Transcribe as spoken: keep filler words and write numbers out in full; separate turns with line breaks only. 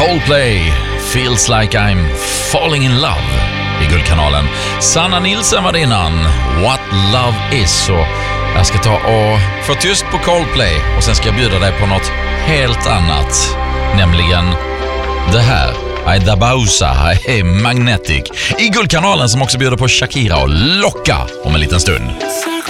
Coldplay, Feels Like I'm Falling in Love i Guldkanalen. Sanna Nilsson var det innan, What Love Is. Och jag ska ta och få tyst på Coldplay och sen ska jag bjuda dig på något helt annat, nämligen det här. Aida Bausa, hey, Magnetic i Guldkanalen, som också bjuder på Shakira och Locka om en liten stund.